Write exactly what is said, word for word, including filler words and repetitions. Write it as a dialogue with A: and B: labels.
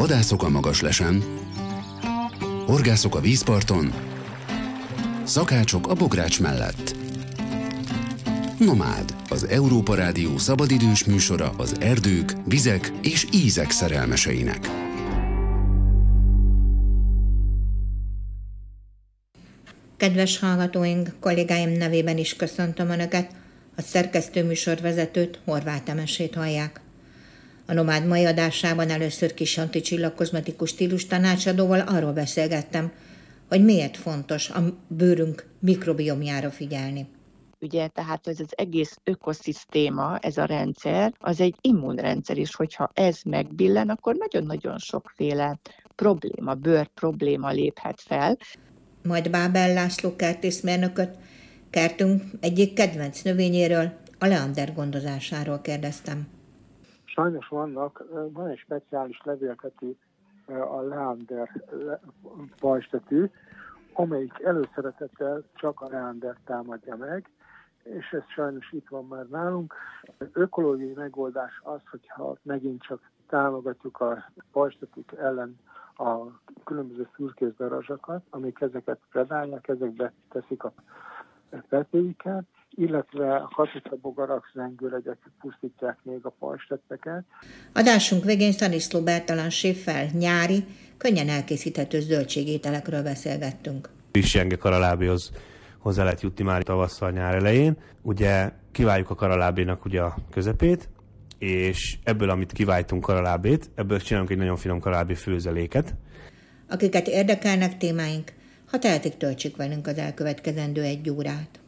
A: Vadászok a Magaslesen, horgászok a vízparton, szakácsok a bogrács mellett. Nomád, az Európa Rádió szabadidős műsora az erdők, vizek és ízek szerelmeseinek.
B: Kedves hallgatóink, kollégáim nevében is köszöntöm Önöket, a szerkesztő műsorvezetőt, Horváth Temesét hallják. A Nomád mai adásában először Kis Antti csillagkozmetikus stílus tanácsadóval arról beszélgettem, hogy miért fontos a bőrünk mikrobiomjára figyelni.
C: Ugye, tehát ez az egész ökoszisztéma, ez a rendszer, az egy immunrendszer is, hogyha ez megbillen, akkor nagyon-nagyon sokféle probléma, bőr probléma léphet fel.
B: Majd Bábel László kertészmérnököt, kertünk egyik kedvenc növényéről, a leander gondozásáról kérdeztem.
D: Sajnos vannak, van egy speciális levéltetű, a leander pajzstetű, amelyik előszeretettel csak a leander támadja meg, és ez sajnos itt van már nálunk. Ökológiai megoldás az, hogyha megint csak támogatjuk a pajzstetűk ellen a különböző szürkés darazsakat, amik ezeket predálják, ezekbe teszik a petéiket, illetve a katicabogarak, zengőlegyek pusztítják még a pajzsteteket.
B: Adásunk végén Szaniszló Bertalan séffel nyári, könnyen elkészíthető zöldségételekről beszélgettünk.
E: Pissjenge karalábihoz hozzá lehet jutni már tavasszal, nyár elején. Ugye kiváljuk a karalábénak ugye a közepét, és ebből, amit kiváltunk karalábét, ebből csinálunk egy nagyon finom karalábé főzeléket.
B: Akiket érdekelnek témáink, ha tehetik, töltsük velünk az elkövetkezendő egy órát.